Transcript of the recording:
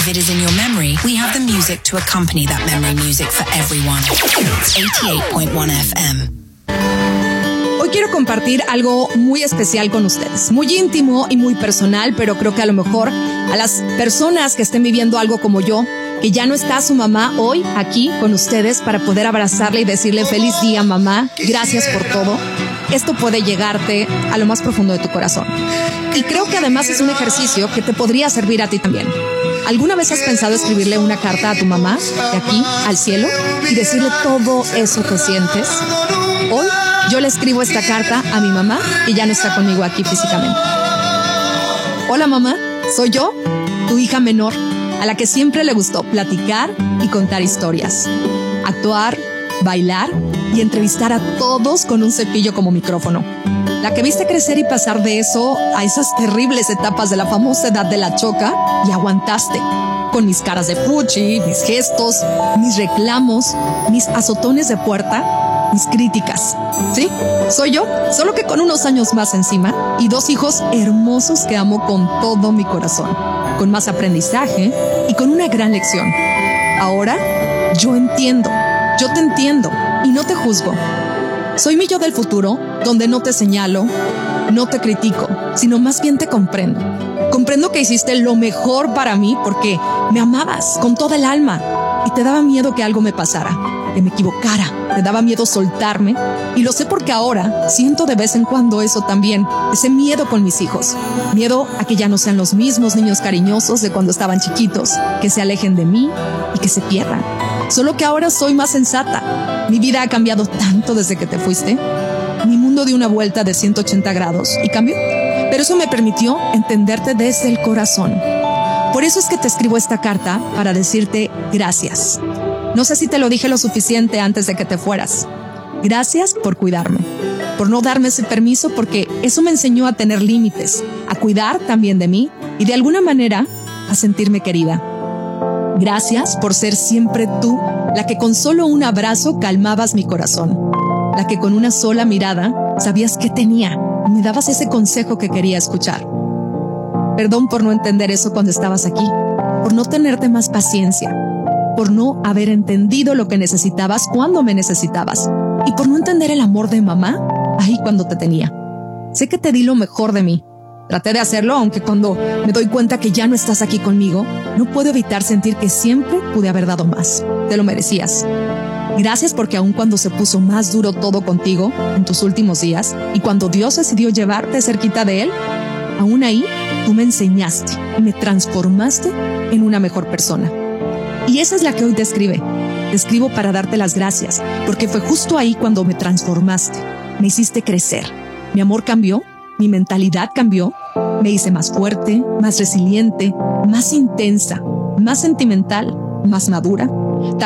If it is in your memory, we have the music to accompany that memory music for everyone. 88.1 FM. Hoy quiero compartir algo muy especial con ustedes, muy íntimo y muy personal, pero creo que a lo mejor a las personas que estén viviendo algo como yo, que ya no está su mamá hoy aquí con ustedes para poder abrazarle y decirle feliz día mamá, gracias por todo, esto puede llegarte a lo más profundo de tu corazón. Y creo que además es un ejercicio que te podría servir a ti también. ¿Alguna vez has pensado escribirle una carta a tu mamá de aquí al cielo y decirle todo eso que sientes? Hoy yo le escribo esta carta a mi mamá y ya no está conmigo aquí físicamente. Hola mamá, soy yo, tu hija menor, a la que siempre le gustó platicar y contar historias, actuar, bailar y entrevistar a todos con un cepillo como micrófono. La que viste crecer y pasar de eso a esas terribles etapas de la famosa edad de la choca y aguantaste. Con mis caras de fuchi, mis gestos, mis reclamos, mis azotones de puerta, mis críticas. ¿Sí? Soy yo, solo que con unos años más encima y 2 hijos hermosos que amo con todo mi corazón, con más aprendizaje y con una gran lección. Ahora, yo entiendo, yo te entiendo y no te juzgo. Soy mi yo del futuro, donde no te señalo, no te critico, sino más bien te comprendo. Comprendo que hiciste lo mejor para mí porque me amabas con toda el alma y te daba miedo que algo me pasara, que me equivocara, te daba miedo soltarme y lo sé porque ahora siento de vez en cuando eso también, ese miedo con mis hijos. Miedo a que ya no sean los mismos niños cariñosos de cuando estaban chiquitos, que se alejen de mí y que se pierdan. Solo que ahora soy más sensata. Mi vida ha cambiado tanto desde que te fuiste. Mi mundo dio una vuelta de 180 grados y cambió. Pero eso me permitió entenderte desde el corazón. Por eso es que te escribo esta carta para decirte gracias. No sé si te lo dije lo suficiente antes de que te fueras. Gracias por cuidarme, por no darme ese permiso porque eso me enseñó a tener límites, a cuidar también de mí y de alguna manera a sentirme querida. Gracias por ser siempre tú, la que con solo un abrazo calmabas mi corazón, la que con una sola mirada sabías qué tenía y me dabas ese consejo que quería escuchar. Perdón por no entender eso cuando estabas aquí, por no tenerte más paciencia, por no haber entendido lo que necesitabas cuando me necesitabas y por no entender el amor de mamá ahí cuando te tenía. Sé que te di lo mejor de mí. Traté de hacerlo, aunque cuando me doy cuenta que ya no estás aquí conmigo, no puedo evitar sentir que siempre pude haber dado más. Te lo merecías. Gracias porque aun cuando se puso más duro todo contigo en tus últimos días y cuando Dios decidió llevarte cerquita de Él, aún ahí tú me enseñaste y me transformaste en una mejor persona. Y esa es la que hoy te escribe. Te escribo para darte las gracias, porque fue justo ahí cuando me transformaste. Me hiciste crecer. Mi amor cambió. Mi mentalidad cambió, me hice más fuerte, más resiliente, más intensa, más sentimental, más madura